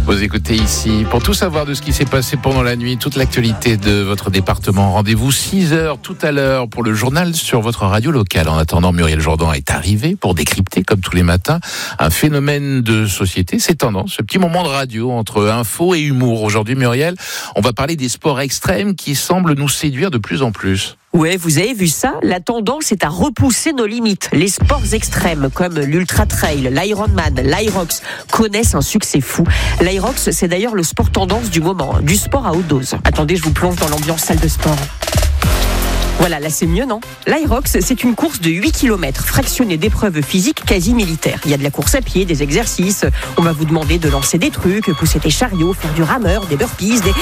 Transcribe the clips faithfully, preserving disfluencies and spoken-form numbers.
Vous écoutez ici, pour tout savoir de ce qui s'est passé pendant la nuit, toute l'actualité de votre département. Rendez-vous six heures tout à l'heure pour le journal sur votre radio locale. En attendant, Muriel Jourdan est arrivée pour décrypter, comme tous les matins, un phénomène de société. C'est tendance, ce petit moment de radio entre info et humour. Aujourd'hui, Muriel, on va parler des sports extrêmes qui semblent nous séduire de plus en plus. Ouais, vous avez vu ça ? La tendance est à repousser nos limites. Les sports extrêmes comme l'ultra trail, l'Ironman, l'Irox connaissent un succès fou. L'Irox, c'est d'ailleurs le sport tendance du moment, du sport à haute dose. Attendez, je vous plonge dans l'ambiance salle de sport. Voilà, là c'est mieux, non ? L'Irox, c'est une course de huit kilomètres, fractionnée d'épreuves physiques quasi militaires. Il y a de la course à pied, des exercices. On va vous demander de lancer des trucs, pousser des chariots, faire du rameur, des burpees, des...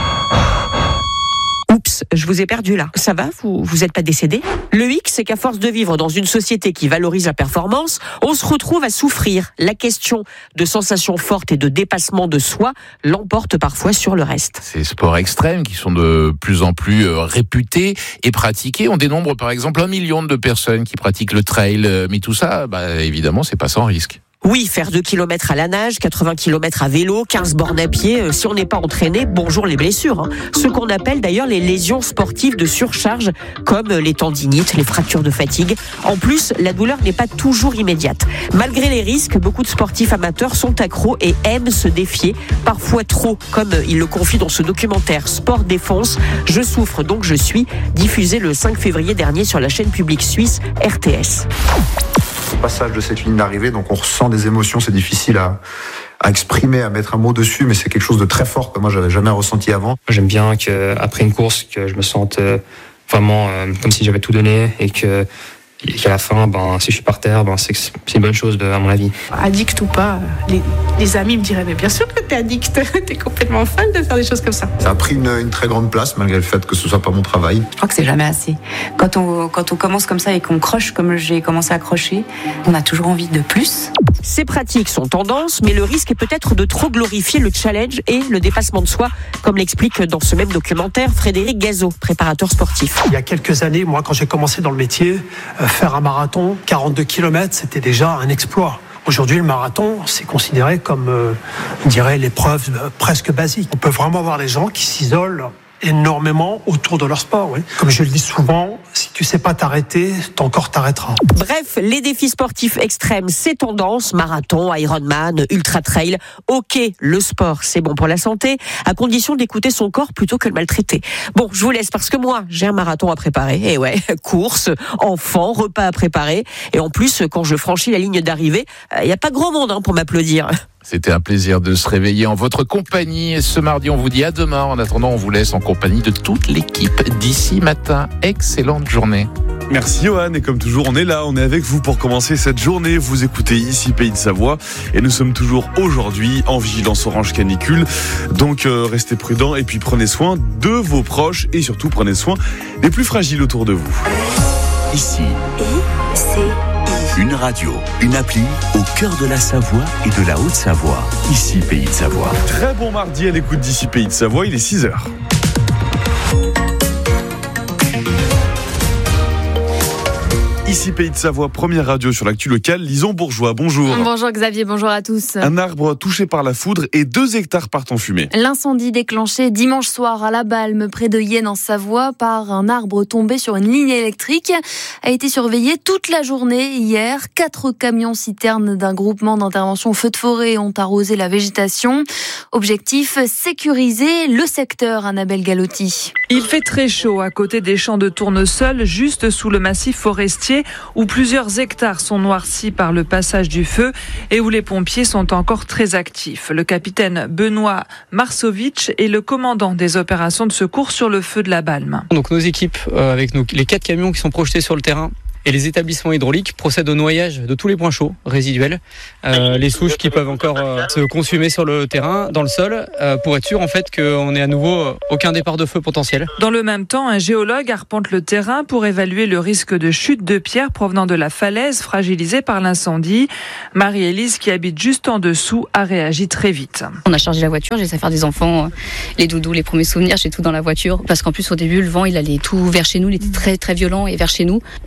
Oups, je vous ai perdu là. Ça va ? Vous vous êtes pas décédé ? Le hic, c'est qu'à force de vivre dans une société qui valorise la performance, on se retrouve à souffrir. La question de sensations fortes et de dépassement de soi l'emporte parfois sur le reste. Ces sports extrêmes qui sont de plus en plus réputés et pratiqués. On dénombre par exemple un million de personnes qui pratiquent le trail. Mais tout ça, bah, évidemment, c'est pas sans risque. Oui, faire deux kilomètres à la nage, quatre-vingts kilomètres à vélo, quinze bornes à pied, euh, si on n'est pas entraîné, bonjour les blessures. Hein. Ce qu'on appelle d'ailleurs les lésions sportives de surcharge, comme les tendinites, les fractures de fatigue. En plus, la douleur n'est pas toujours immédiate. Malgré les risques, beaucoup de sportifs amateurs sont accros et aiment se défier, parfois trop, comme il le confie dans ce documentaire Sport Défense. Je souffre donc je suis, diffusé le cinq février dernier sur la chaîne publique suisse R T S. Passage de cette ligne d'arrivée, donc on ressent des émotions, c'est difficile à, à exprimer, à mettre un mot dessus, mais c'est quelque chose de très fort que moi j'avais jamais ressenti avant. J'aime bien qu'après une course, que je me sente vraiment euh, comme si j'avais tout donné et que et qu'à la fin, ben, si je suis par terre, ben, c'est, c'est une bonne chose de, à mon avis. Addict ou pas, les, les amis me diraient mais bien sûr que t'es addict, t'es complètement fan de faire des choses comme ça. Ça a pris une, une très grande place malgré le fait que ce soit pas mon travail. Je crois que c'est jamais assez. Quand on, quand on commence comme ça et qu'on croche comme j'ai commencé à crocher, on a toujours envie de plus. Ces pratiques sont tendance, mais le risque est peut-être de trop glorifier le challenge et le dépassement de soi, comme l'explique dans ce même documentaire Frédéric Gazot, préparateur sportif. Il y a quelques années, moi, quand j'ai commencé dans le métier, euh, faire un marathon, quarante-deux kilomètres, c'était déjà un exploit. Aujourd'hui, le marathon, c'est considéré comme, euh, on dirait, l'épreuve euh, presque basique. On peut vraiment avoir des gens qui s'isolent énormément autour de leur sport. Oui. Comme je le dis souvent, si tu sais pas t'arrêter, ton corps t'arrêtera. Bref, les défis sportifs extrêmes, c'est tendance, marathon, Ironman, ultra trail. Ok, le sport, c'est bon pour la santé, à condition d'écouter son corps plutôt que le maltraiter. Bon, je vous laisse parce que moi, j'ai un marathon à préparer. Et ouais, course, enfant, repas à préparer. Et en plus, quand je franchis la ligne d'arrivée, il n'y a pas grand monde hein, pour m'applaudir. C'était un plaisir de se réveiller en votre compagnie. Ce mardi, on vous dit à demain. En attendant, on vous laisse en compagnie de toute l'équipe d'ici matin. Excellente journée. Merci Johan, et comme toujours on est là, on est avec vous pour commencer cette journée. Vous écoutez ici Pays de Savoie et nous sommes toujours aujourd'hui en vigilance orange canicule. Donc euh, restez prudents et puis prenez soin de vos proches et surtout prenez soin des plus fragiles autour de vous. Ici, c'est une radio, une appli au cœur de la Savoie et de la Haute-Savoie. Ici Pays de Savoie. Très bon mardi à l'écoute d'ici Pays de Savoie, il est six heures. Ici Pays de Savoie, première radio sur l'actu locale. Lison Bourgeois, bonjour. Bonjour Xavier, bonjour à tous. Un arbre touché par la foudre et deux hectares partent en fumée. L'incendie déclenché dimanche soir à La Balme, près de Yenne en Savoie, par un arbre tombé sur une ligne électrique, a été surveillé toute la journée hier. Quatre camions citernes d'un groupement d'intervention feu de forêt ont arrosé la végétation. Objectif, sécuriser le secteur, Annabelle Galotti. Il fait très chaud à côté des champs de tournesol, juste sous le massif forestier, où plusieurs hectares sont noircis par le passage du feu et où les pompiers sont encore très actifs. Le capitaine Benoît Marsovitch est le commandant des opérations de secours sur le feu de La Balme. Donc nos équipes, euh, avec nous, les quatre camions qui sont projetés sur le terrain, et les établissements hydrauliques procèdent au noyage de tous les points chauds résiduels, euh, les souches qui peuvent encore euh, se consumer sur le terrain, dans le sol, euh, pour être sûr en fait qu'on n'ait à nouveau euh, aucun départ de feu potentiel. Dans le même temps, un géologue arpente le terrain pour évaluer le risque de chute de pierres provenant de la falaise fragilisée par l'incendie. Marie-Élise, qui habite juste en dessous, a réagi très vite. On a chargé la voiture, j'ai laissé faire des enfants, les doudous, les premiers souvenirs, j'ai tout dans la voiture. Parce qu'en plus au début, le vent il allait tout vers chez nous, il était très très violent et vers chez nous. On a dit on sait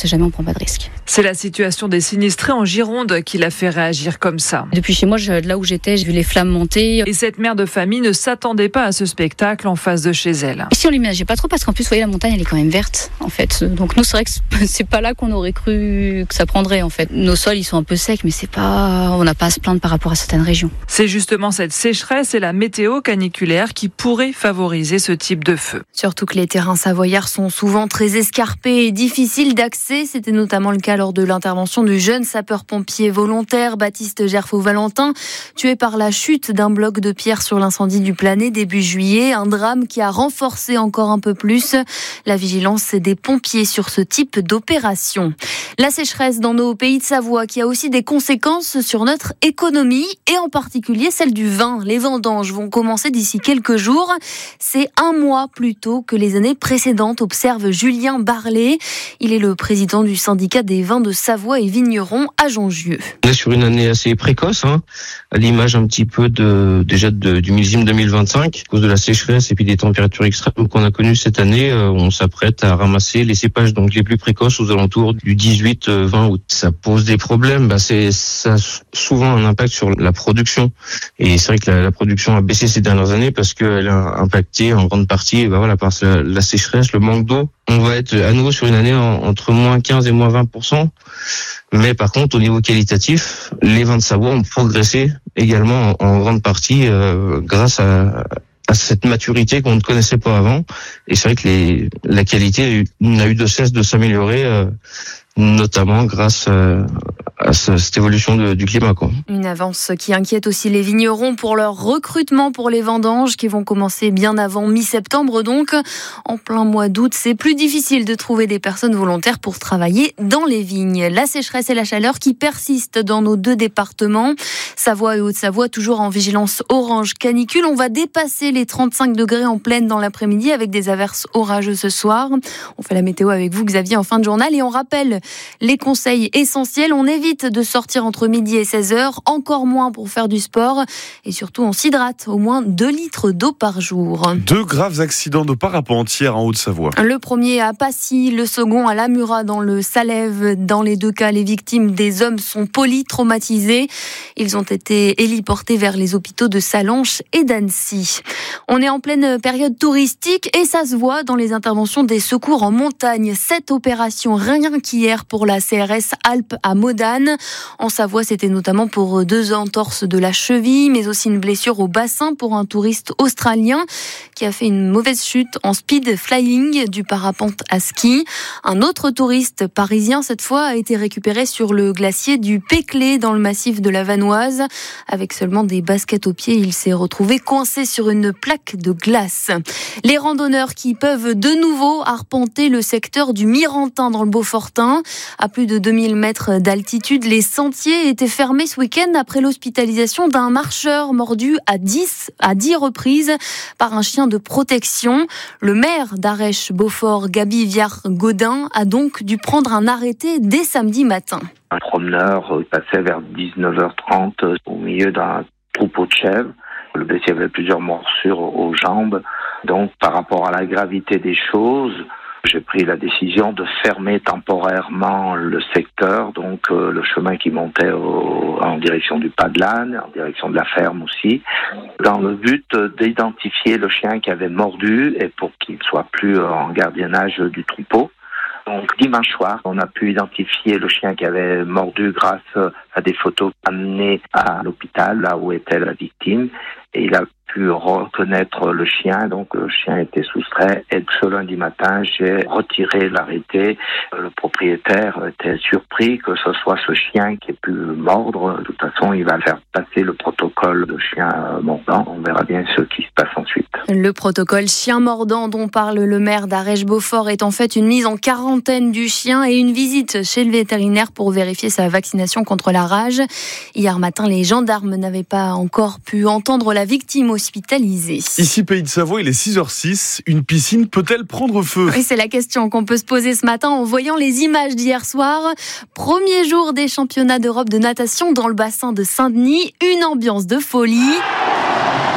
sait jamais, on prend pas de risque. C'est la situation des sinistrés en Gironde qui l'a fait réagir comme ça. Depuis chez moi, je, là où j'étais, j'ai vu les flammes monter. Et cette mère de famille ne s'attendait pas à ce spectacle en face de chez elle. Ici, on l'imaginait pas trop parce qu'en plus, vous voyez, la montagne, elle est quand même verte, en fait. Donc nous, c'est vrai que c'est pas là qu'on aurait cru que ça prendrait, en fait. Nos sols, ils sont un peu secs, mais c'est pas, on n'a pas à se plaindre par rapport à certaines régions. C'est justement cette sécheresse et la météo caniculaire qui pourrait favoriser ce type de feu. Surtout que les terrains savoyards sont souvent très escarpés et difficiles d'accès. C'était notamment le cas lors de l'intervention du jeune sapeur-pompier volontaire Baptiste Gerfaux-Valentin, tué par la chute d'un bloc de pierre sur l'incendie du Planet début juillet. Un drame qui a renforcé encore un peu plus la vigilance des pompiers sur ce type d'opération. La sécheresse dans nos pays de Savoie qui a aussi des conséquences sur notre économie et en particulier celle du vin. Les vendanges vont commencer d'ici quelques jours. C'est un mois plus tôt que les années précédentes, observe Julien Barlet. Il est le président du syndicat des vins de Savoie et vignerons à Jongieu. On est sur une année assez précoce, hein, à l'image un petit peu de déjà de, du millésime deux mille vingt-cinq. À cause de la sécheresse et puis des températures extrêmes qu'on a connues cette année, euh, on s'apprête à ramasser les cépages donc les plus précoces aux alentours du dix-huit vingt août. Ça pose des problèmes, bah c'est ça a souvent un impact sur la production. Et c'est vrai que la, la production a baissé ces dernières années parce qu'elle a impacté en grande partie bah voilà, par la, la sécheresse, le manque d'eau. On va être à nouveau sur une année en, entre moins quinze et moins vingt pour cent. Mais par contre, au niveau qualitatif, les vins de Savoie ont progressé également en, en grande partie euh, grâce à, à cette maturité qu'on ne connaissait pas avant. Et c'est vrai que les, la qualité n'a eu de cesse de s'améliorer, euh, notamment grâce euh, à cette évolution de, du climat, quoi. Une avance qui inquiète aussi les vignerons pour leur recrutement pour les vendanges qui vont commencer bien avant mi-septembre. Donc, en plein mois d'août, c'est plus difficile de trouver des personnes volontaires pour travailler dans les vignes. La sécheresse et la chaleur qui persistent dans nos deux départements, Savoie et Haute-Savoie, toujours en vigilance orange canicule. On va dépasser les trente-cinq degrés en pleine dans l'après-midi avec des averses orageuses ce soir. On fait la météo avec vous, Xavier, en fin de journal et on rappelle les conseils essentiels. On évite de sortir entre midi et seize heures, encore moins pour faire du sport et surtout on s'hydrate, au moins deux litres d'eau par jour. Deux graves accidents de parapente hier en Haute-Savoie. Le premier à Passy, le second à La Murat dans le Salève. Dans les deux cas, les victimes des hommes sont polytraumatisés. Ils ont été héliportés vers les hôpitaux de Sallanches et d'Annecy. On est en pleine période touristique et ça se voit dans les interventions des secours en montagne. Sept opérations rien qu'hier pour la C R S Alpes à Modane. En Savoie, c'était notamment pour deux entorses de la cheville, mais aussi une blessure au bassin pour un touriste australien qui a fait une mauvaise chute en speed flying du parapente à ski. Un autre touriste parisien, cette fois, a été récupéré sur le glacier du Péclé dans le massif de la Vanoise. Avec seulement des baskets aux pieds, il s'est retrouvé coincé sur une plaque de glace. Les randonneurs qui peuvent de nouveau arpenter le secteur du Mirantin dans le Beaufortin. À plus de deux mille mètres d'altitude, les sentiers étaient fermés ce week-end après l'hospitalisation d'un marcheur mordu à dix, à dix reprises par un chien de protection. Le maire d'Arèche-Beaufort, Gaby Viard-Gaudin, a donc dû prendre un arrêté dès samedi matin. Un promeneur passait vers dix-neuf heures trente au milieu d'un troupeau de chèvres. Le blessé avait plusieurs morsures aux jambes. Donc, par rapport à la gravité des choses, j'ai pris la décision de fermer temporairement le secteur, donc euh, le chemin qui montait au, en direction du Pas de l'Âne, en direction de la ferme aussi, dans le but d'identifier le chien qui avait mordu et pour qu'il soit plus en gardiennage du troupeau. Donc dimanche soir, on a pu identifier le chien qui avait mordu grâce à des photos amenées à l'hôpital, là où était la victime, et il a pu reconnaître le chien, donc le chien était soustrait. Et ce lundi matin, j'ai retiré l'arrêté. Le propriétaire était surpris que ce soit ce chien qui ait pu mordre. De toute façon, il va faire passer le protocole de chien mordant. On verra bien ce qui se passe ensuite. Le protocole chien mordant dont parle le maire d'Arèche-Beaufort est en fait une mise en quarantaine du chien et une visite chez le vétérinaire pour vérifier sa vaccination contre la rage. Hier matin, les gendarmes n'avaient pas encore pu entendre la victime hospitalisée. Ici, Pays de Savoie, il est six heures six. Une piscine peut-elle prendre feu ? Oui, c'est la question qu'on peut se poser ce matin en voyant les images d'hier soir. Premier jour des championnats d'Europe de natation dans le bassin de Saint-Denis. Une ambiance de folie.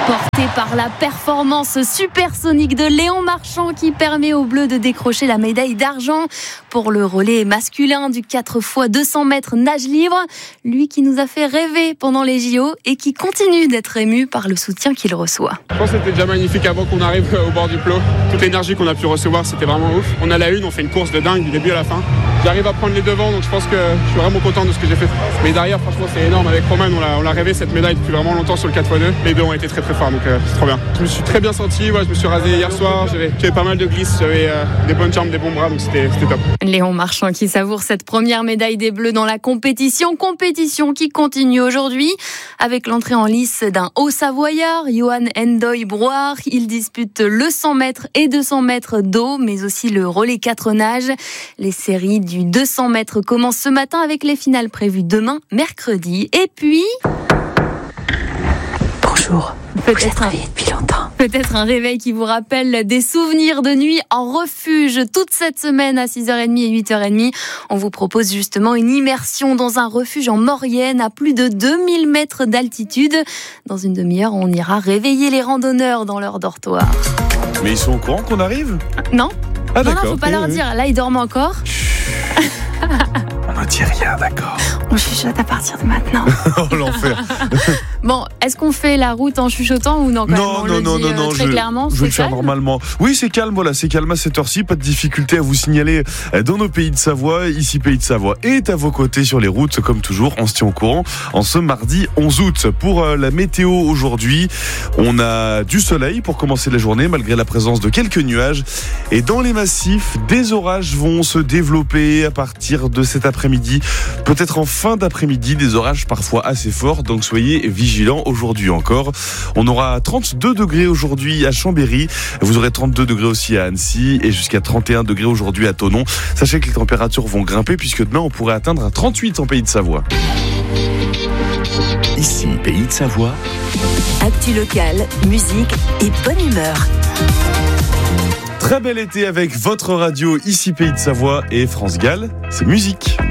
Porté par la performance supersonique de Léon Marchand qui permet aux Bleus de décrocher la médaille d'argent pour le relais masculin du quatre fois deux cents mètres nage libre. Lui qui nous a fait rêver pendant les J O et qui continue d'être ému par le soutien qu'il reçoit. Je pense que c'était déjà magnifique avant qu'on arrive au bord du plot. Toute l'énergie qu'on a pu recevoir, c'était vraiment ouf. On a la une, on fait une course de dingue du début à la fin. J'arrive à prendre les devants, donc je pense que je suis vraiment content de ce que j'ai fait. Mais derrière, franchement, c'est énorme. Avec Romain, on l'a, on l'a rêvé cette médaille depuis vraiment longtemps sur le quatre fois deux. Les deux ont été très très forts, donc euh, c'est trop bien. Je me suis très bien senti, ouais, je me suis rasé hier soir, j'avais, j'avais pas mal de glisses, j'avais euh, des bonnes jambes, des bons bras, donc c'était, c'était top. Léon Marchand qui savoure cette première médaille des Bleus dans la compétition. Compétition qui continue aujourd'hui avec l'entrée en lice d'un Haut-Savoyard, Johan Endoy-Brouard. Il dispute le cent mètres et deux cents mètres d'eau, mais aussi le relais quatre nages. Les séries du deux cents mètres commencent ce matin avec les finales prévues demain, mercredi. Et puis... Bonjour. Peut-être un, depuis longtemps. Peut-être un réveil qui vous rappelle des souvenirs de nuit en refuge. Toute cette semaine à six heures trente et huit heures trente, on vous propose justement une immersion dans un refuge en Maurienne à plus de deux mille mètres d'altitude. Dans une demi-heure, on ira réveiller les randonneurs dans leur dortoir. Mais ils sont au courant qu'on arrive ? Non. Ah, non, d'accord. non, faut pas okay, leur oui. dire. Là, ils dorment encore. On ne dit rien, d'accord. On chuchote à partir de maintenant. Oh, l'enfer. Bon, est-ce qu'on fait la route en chuchotant ou non quand Non, même, non, on non, le dit, non, euh, non, très je, clairement, je c'est vais le faire calme. normalement. Oui, c'est calme, voilà, c'est calme à cette heure-ci, pas de difficulté à vous signaler dans nos pays de Savoie. Ici, Pays de Savoie est à vos côtés sur les routes, comme toujours, on se tient au courant en ce mardi onze août. Pour euh, la météo aujourd'hui, on a du soleil pour commencer la journée, malgré la présence de quelques nuages. Et dans les massifs, des orages vont se développer à partir de cet après-midi. Peut-être en fin d'après-midi, des orages parfois assez forts, donc soyez vigilants aujourd'hui encore. On aura trente-deux degrés aujourd'hui à Chambéry, vous aurez trente-deux degrés aussi à Annecy et jusqu'à trente et un degrés aujourd'hui à Thonon. Sachez que les températures vont grimper puisque demain on pourrait atteindre à trente-huit en Pays de Savoie. Ici, Pays de Savoie. Actu locale, musique et bonne humeur. Très bel été avec votre radio, ici Pays de Savoie et France Gall, c'est musique.